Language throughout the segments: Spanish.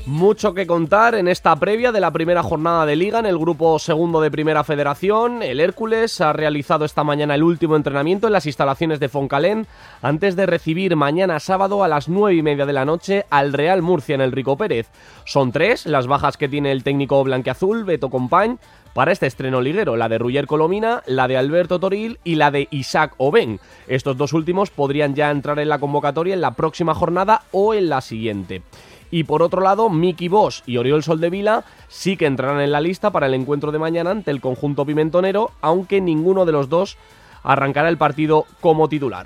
Mucho que contar en esta previa de la primera jornada de Liga en el grupo segundo de Primera Federación. El Hércules ha realizado esta mañana el último entrenamiento en las instalaciones de Foncalén antes de recibir mañana sábado a las 9:30 de la noche al Real Murcia en el Rico Pérez. Son 3 las bajas que tiene el técnico blanquiazul, Beto Company, para este estreno liguero: la de Ruller Colomina, la de Alberto Toril y la de Isaac Oben. Estos dos últimos podrían ya entrar en la convocatoria en la próxima jornada o en la siguiente. Y por otro lado, Miki Bosch y Oriol Soldevila sí que entrarán en la lista para el encuentro de mañana ante el conjunto pimentonero, aunque ninguno de los dos arrancará el partido como titular.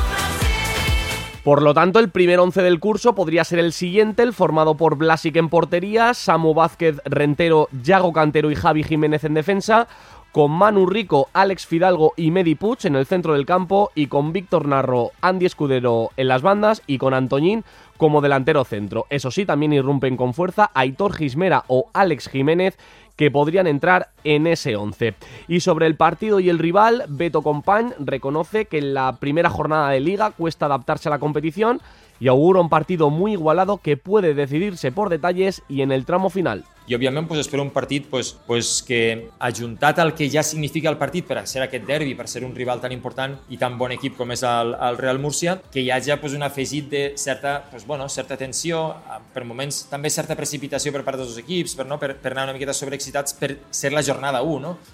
Por lo tanto, el primer 11 del curso podría ser el siguiente, el formado por Blasic en portería, Samu Vázquez, Rentero, Yago Cantero y Javi Jiménez en defensa, con Manu Rico, Alex Fidalgo y Medi Puig en el centro del campo, y con Víctor Narro, Andy Escudero en las bandas y con Antoñín como delantero centro. Eso sí, también irrumpen con fuerza Aitor Gismera o Alex Jiménez, que podrían entrar en ese 11. Y sobre el partido y el rival, Beto Company reconoce que en la primera jornada de Liga cuesta adaptarse a la competición y augura un partido muy igualado que puede decidirse por detalles y en el tramo final. I òbviament espero un partit que, ajuntat al que ja significa el partit per ser aquest derbi, per ser un rival tan important i tan bon equip com és el Real Múrcia, que hi hagi un afegit de certa tensió, per moments també certa precipitació per part dels dos equips, per anar una miqueta sobreexcitats per ser la jornada 1. No?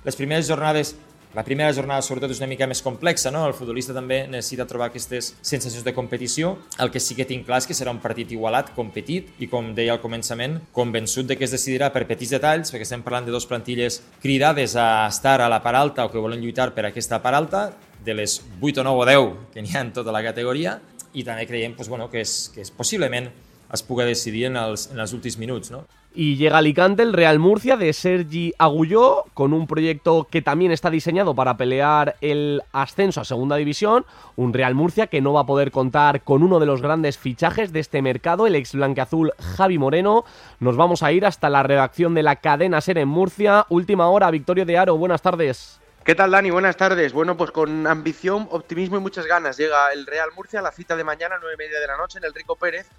La primera jornada sobretot és una mica més complexa, no? El futbolista també necessita trobar aquestes sensacions de competició. El que sí que tinc clar és que serà un partit igualat, competit i, com deia al començament, convençut de que es decidirà per petits detalls, perquè estem parlant de dos plantilles cridades a estar a la part alta o que volen lluitar per aquesta part alta, de les 8 o 9 o 10 que n'hi ha en tota la categoria, i també creiem que possiblement es pugui decidir en els últims minuts, no? Y llega a Alicante el Real Murcia de Sergi Agulló, con un proyecto que también está diseñado para pelear el ascenso a Segunda División. Un Real Murcia que no va a poder contar con uno de los grandes fichajes de este mercado, el ex blanquiazul Javi Moreno. Nos vamos a ir hasta la redacción de la cadena SER en Murcia. Última hora, Victorio de Aro, buenas tardes. ¿Qué tal, Dani? Buenas tardes. Bueno, pues con ambición, optimismo y muchas ganas llega el Real Murcia a la cita de mañana, 9:30 de la noche, en el Rico Pérez,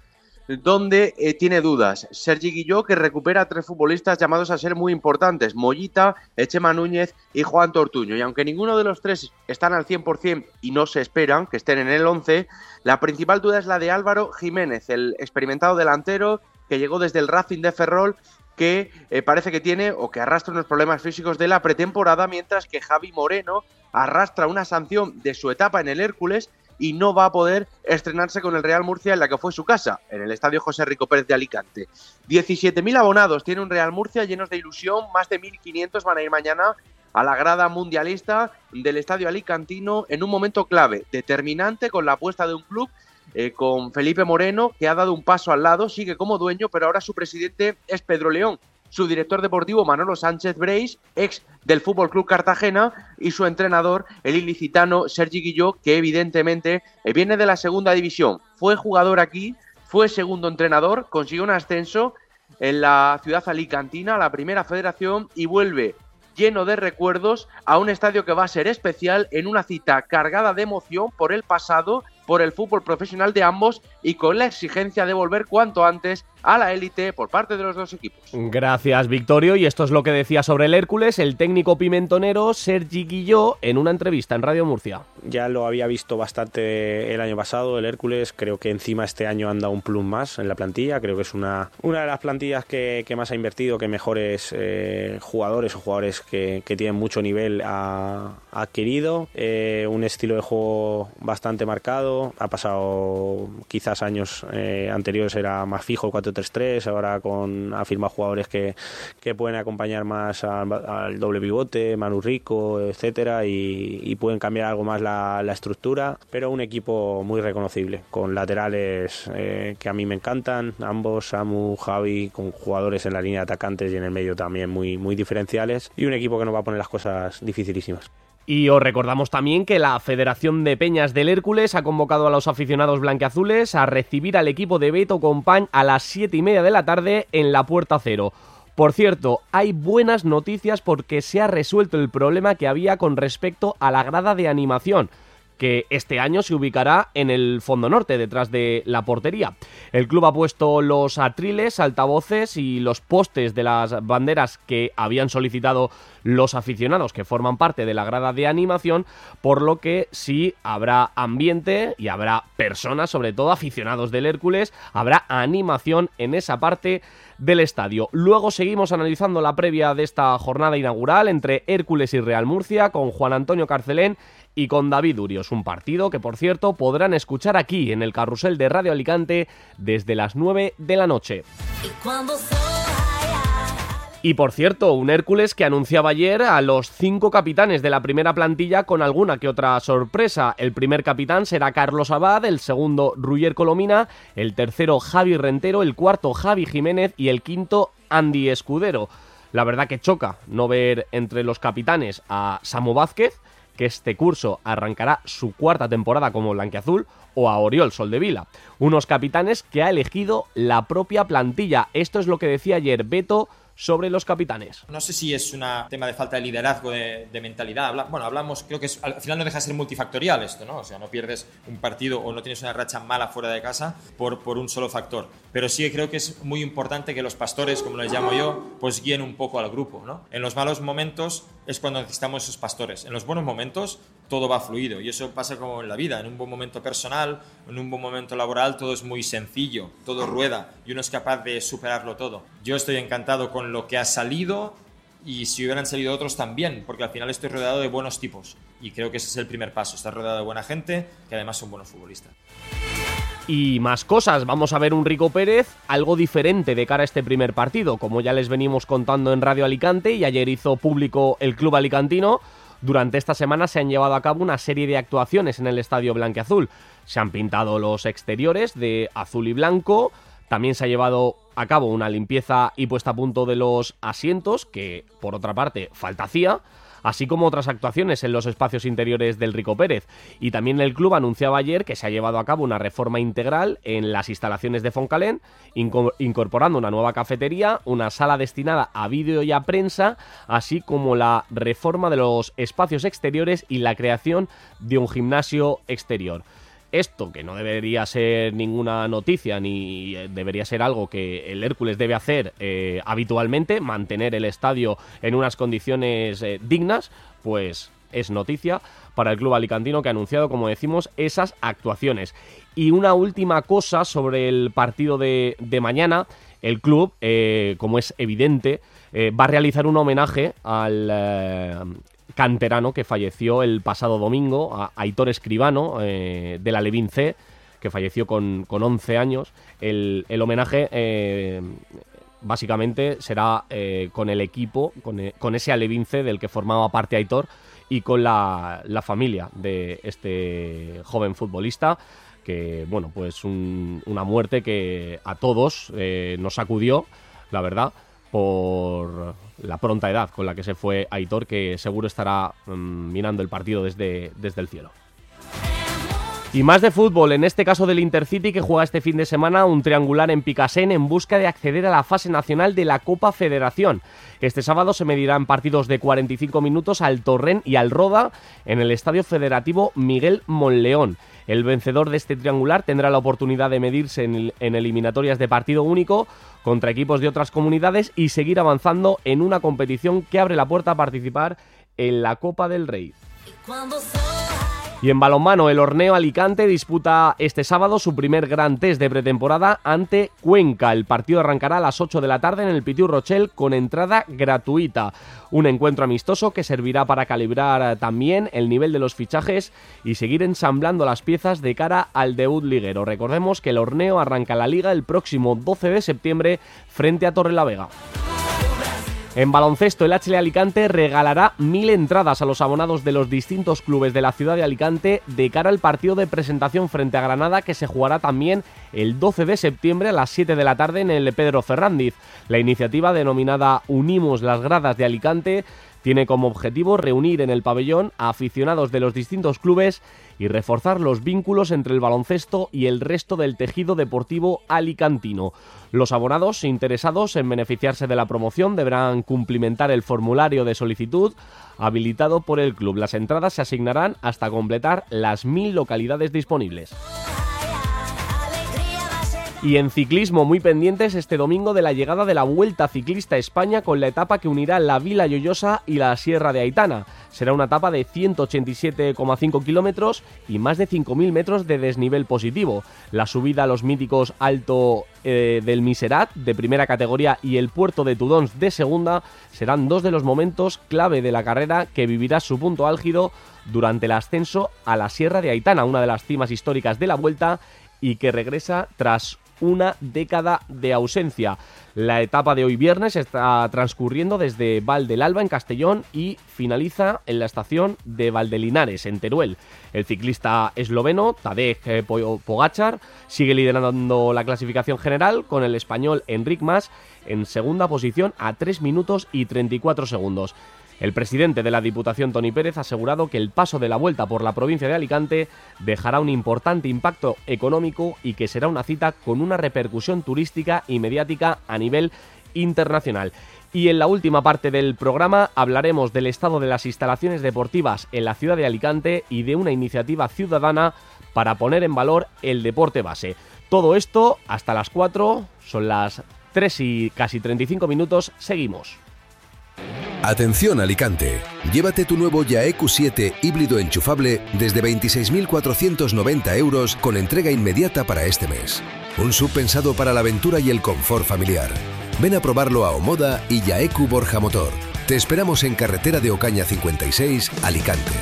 donde tiene dudas. Sergi Guilló, que recupera a 3 futbolistas llamados a ser muy importantes: Mollita, Chema Núñez y Juan Tortuño. Y aunque ninguno de los 3 están al 100% y no se esperan que estén en el 11, la principal duda es la de Álvaro Jiménez, el experimentado delantero que llegó desde el Racing de Ferrol, que parece que tiene o que arrastra unos problemas físicos de la pretemporada, mientras que Javi Moreno arrastra una sanción de su etapa en el Hércules y no va a poder estrenarse con el Real Murcia en la que fue su casa, en el Estadio José Rico Pérez de Alicante. 17.000 abonados tiene un Real Murcia llenos de ilusión, más de 1.500 van a ir mañana a la grada mundialista del Estadio Alicantino en un momento clave, determinante, con la apuesta de un club, con Felipe Moreno, que ha dado un paso al lado, sigue como dueño, pero ahora su presidente es Pedro León, su director deportivo Manolo Sánchez Breis, ex del FC Cartagena, y su entrenador, el ilicitano Sergi Guilló, que evidentemente viene de la Segunda División. Fue jugador aquí, fue segundo entrenador, consiguió un ascenso en la ciudad alicantina, a la Primera Federación, y vuelve lleno de recuerdos a un estadio que va a ser especial, en una cita cargada de emoción por el pasado, por el fútbol profesional de ambos y con la exigencia de volver cuanto antes a la élite por parte de los dos equipos. Gracias, Victorio. Y esto es lo que decía sobre el Hércules el técnico pimentonero Sergi Guilló en una entrevista en Radio Murcia. Ya lo había visto bastante el año pasado, el Hércules. Creo que encima este año han dado un plus más en la plantilla. Creo que es una de las plantillas que más ha invertido, que mejores jugadores o jugadores que tienen mucho nivel ha adquirido. Un estilo de juego bastante marcado. Ha pasado quizás años anteriores era más fijo el 4-3-3, ahora ha firmado jugadores que pueden acompañar más al doble pivote, Manu Rico, etcétera, y pueden cambiar algo más la estructura, pero un equipo muy reconocible, con laterales que a mí me encantan, ambos, Samu, Javi, con jugadores en la línea de atacantes y en el medio también muy diferenciales, y un equipo que nos va a poner las cosas dificilísimas. Y os recordamos también que la Federación de Peñas del Hércules ha convocado a los aficionados blanquiazules a recibir al equipo de Beto Company a las 7:30 de la tarde en la Puerta Cero. Por cierto, hay buenas noticias porque se ha resuelto el problema que había con respecto a la grada de animación. que este año se ubicará en el fondo norte, detrás de la portería. El club ha puesto los atriles, altavoces y los postes de las banderas que habían solicitado los aficionados que forman parte de la grada de animación, por lo que sí habrá ambiente y habrá personas, sobre todo aficionados del Hércules, habrá animación en esa parte del estadio. Luego seguimos analizando la previa de esta jornada inaugural entre Hércules y Real Murcia con Juan Antonio Carcelén y con David Urios, un partido que, por cierto, podrán escuchar aquí en el Carrusel de Radio Alicante desde las 9 de la noche. Y por cierto, un Hércules que anunciaba ayer a los 5 capitanes de la primera plantilla con alguna que otra sorpresa. El primer capitán será Carlos Abad, el segundo Ruyer Colomina, el tercero Javi Rentero, el cuarto Javi Jiménez y el quinto Andy Escudero. La verdad que choca no ver entre los capitanes a Samu Vázquez, que este curso arrancará su cuarta temporada como blanquiazul, o a Oriol Soldevila, unos capitanes que ha elegido la propia plantilla. Esto es lo que decía ayer Beto sobre los capitanes. No sé si es un tema de falta de liderazgo, de mentalidad. Hablamos, creo que al final no deja de ser multifactorial esto, ¿no? O sea, no pierdes un partido o no tienes una racha mala fuera de casa por un solo factor. Pero sí creo que es muy importante que los pastores, como les llamo yo, pues guíen un poco al grupo, ¿no? En los malos momentos es cuando necesitamos esos pastores. En los buenos momentos todo va fluido y eso pasa como en la vida. En un buen momento personal, en un buen momento laboral, todo es muy sencillo, todo rueda y uno es capaz de superarlo todo. Yo estoy encantado con lo que ha salido y si hubieran salido otros también, porque al final estoy rodeado de buenos tipos y creo que ese es el primer paso, estar rodeado de buena gente que además son buenos futbolistas. Y más cosas, vamos a ver un Rico Pérez algo diferente de cara a este primer partido, como ya les venimos contando en Radio Alicante y ayer hizo público el club alicantino. Durante esta semana se han llevado a cabo una serie de actuaciones en el estadio blanquiazul. Se han pintado los exteriores de azul y blanco, también se ha llevado a cabo una limpieza y puesta a punto de los asientos, que por otra parte falta hacía, así como otras actuaciones en los espacios interiores del Rico Pérez. Y también el club anunciaba ayer que se ha llevado a cabo una reforma integral en las instalaciones de Foncalén, incorporando una nueva cafetería, una sala destinada a vídeo y a prensa, así como la reforma de los espacios exteriores y la creación de un gimnasio exterior. Esto, que no debería ser ninguna noticia ni debería ser algo que el Hércules debe hacer habitualmente, mantener el estadio en unas condiciones dignas, pues es noticia para el club alicantino que ha anunciado, como decimos, esas actuaciones. Y una última cosa sobre el partido de mañana. El club, como es evidente, va a realizar un homenaje al canterano que falleció el pasado domingo, a Aitor Escribano, de la Levín C, que falleció con 11 años. El homenaje básicamente será con el equipo, con ese Alevín C del que formaba parte Aitor y con la familia de este joven futbolista, que bueno, pues una muerte que a todos nos sacudió, la verdad, por la pronta edad con la que se fue Aitor, que seguro estará mirando el partido desde el cielo. Y más de fútbol, en este caso del Intercity, que juega este fin de semana un triangular en Picassent en busca de acceder a la fase nacional de la Copa Federación. Este sábado se medirán partidos de 45 minutos al Torrent y al Roda en el Estadio Federativo Miguel Monleón. El vencedor de este triangular tendrá la oportunidad de medirse en eliminatorias de partido único contra equipos de otras comunidades y seguir avanzando en una competición que abre la puerta a participar en la Copa del Rey. Y en balonmano, el Horneo Alicante disputa este sábado su primer gran test de pretemporada ante Cuenca. El partido arrancará a las 8 de la tarde en el Pitiu Rochelle con entrada gratuita. Un encuentro amistoso que servirá para calibrar también el nivel de los fichajes y seguir ensamblando las piezas de cara al debut liguero. Recordemos que el Horneo arranca la liga el próximo 12 de septiembre frente a Torrelavega. En baloncesto, el HL Alicante regalará 1000 entradas a los abonados de los distintos clubes de la ciudad de Alicante de cara al partido de presentación frente a Granada, que se jugará también el 12 de septiembre a las 7 de la tarde en el Pedro Ferrándiz. La iniciativa, denominada Unimos las Gradas de Alicante, Tiene como objetivo reunir en el pabellón a aficionados de los distintos clubes y reforzar los vínculos entre el baloncesto y el resto del tejido deportivo alicantino. Los abonados interesados en beneficiarse de la promoción deberán cumplimentar el formulario de solicitud habilitado por el club. Las entradas se asignarán hasta completar las 1000 localidades disponibles. Y en ciclismo, muy pendientes este domingo de la llegada de la Vuelta Ciclista a España con la etapa que unirá la Vila Lloyosa y la Sierra de Aitana. Será una etapa de 187,5 kilómetros y más de 5.000 metros de desnivel positivo. La subida a los míticos Alto del Miserat de primera categoría y el Puerto de Tudons de segunda serán dos de los momentos clave de la carrera que vivirá su punto álgido durante el ascenso a la Sierra de Aitana, una de las cimas históricas de la Vuelta y que regresa tras una década de ausencia. La etapa de hoy viernes está transcurriendo desde Val del Alba en Castellón y finaliza en la estación de Valdelinares en Teruel. El ciclista esloveno Tadej Pogačar sigue liderando la clasificación general con el español Enric Mas en segunda posición a 3 minutos y 34 segundos. El presidente de la Diputación, Toni Pérez, ha asegurado que el paso de la Vuelta por la provincia de Alicante dejará un importante impacto económico y que será una cita con una repercusión turística y mediática a nivel internacional. Y en la última parte del programa hablaremos del estado de las instalaciones deportivas en la ciudad de Alicante y de una iniciativa ciudadana para poner en valor el deporte base. Todo esto hasta las 4, son las 3 y casi 35 minutos, seguimos. Atención Alicante, llévate tu nuevo Yaeku 7 híbrido enchufable desde 26.490 euros con entrega inmediata para este mes. Un SUV pensado para la aventura y el confort familiar. Ven a probarlo a Omoda y Yaeku Borja Motor. Te esperamos en carretera de Ocaña 56, Alicante.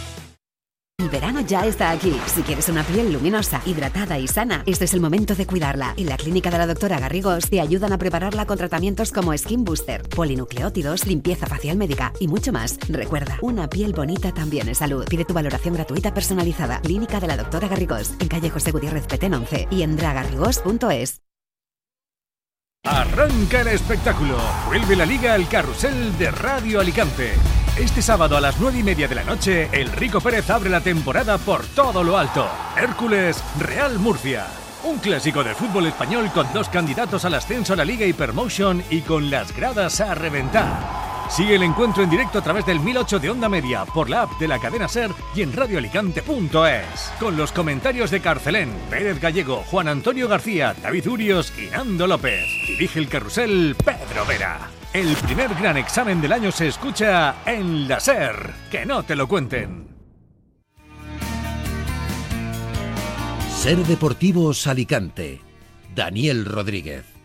El verano ya está aquí. Si quieres una piel luminosa, hidratada y sana, este es el momento de cuidarla. En la clínica de la doctora Garrigós te ayudan a prepararla con tratamientos como Skin Booster, polinucleótidos, limpieza facial médica y mucho más. Recuerda, una piel bonita también es salud. Pide tu valoración gratuita personalizada. Clínica de la doctora Garrigós, en calle José Gutiérrez Petén 11 y en dragarrigós.es. Arranca el espectáculo. Vuelve la Liga El Carrusel de Radio Alicante. Este sábado a las 9:30 de la noche, el Rico Pérez abre la temporada por todo lo alto. Hércules Real Murcia. Un clásico del fútbol español con 2 candidatos al ascenso a la Liga Hypermotion y con las gradas a reventar. Sigue el encuentro en directo a través del 1008 de Onda Media, por la app de la cadena SER y en radioalicante.es. Con los comentarios de Carcelén, Pérez Gallego, Juan Antonio García, David Urios y Nando López. Dirige el carrusel Pedro Vera. El primer gran examen del año se escucha en la SER. Que no te lo cuenten. SER Deportivos Alicante. Daniel Rodríguez.